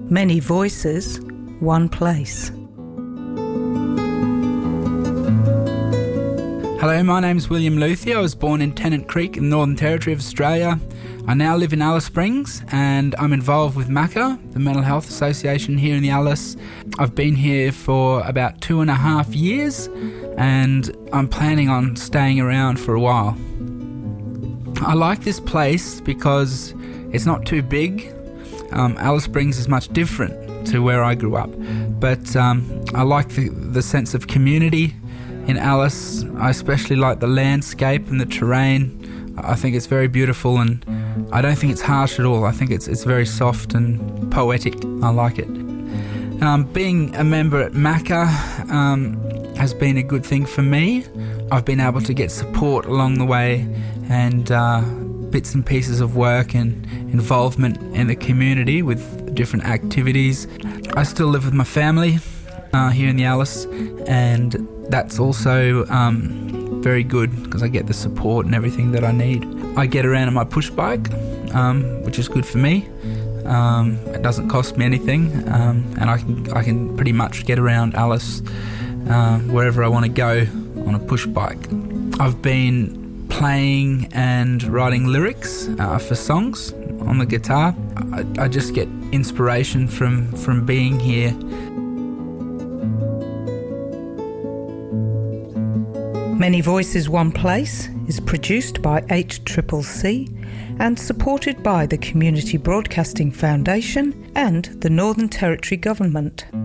Many voices, one place. Hello, my name is William Luthier. I was born in Tennant Creek in the Northern Territory of Australia. I now live in Alice Springs and I'm involved with MACA, the Mental Health Association here in the Alice. I've been here for about 2.5 years and I'm planning on staying around for a while. I like this place because it's not too big. Alice Springs is much different to where I grew up, but I like the sense of community in Alice. I especially like the landscape and the terrain. I think it's very beautiful and I don't think it's harsh at all. I think it's very soft and poetic. I like it. Being a member at MACA has been a good thing for me. I've been able to get support along the way and bits and pieces of work and involvement in the community with different activities. I still live with my family here in the Alice, and that's also very good because I get the support and everything that I need. I get around on my push bike, which is good for me. It doesn't cost me anything, and I can pretty much get around Alice wherever I want to go on a push bike. I've been playing and writing lyrics for songs on the guitar. I just get inspiration from being here. Many Voices, One Place is produced by HCCC and supported by the Community Broadcasting Foundation and the Northern Territory Government.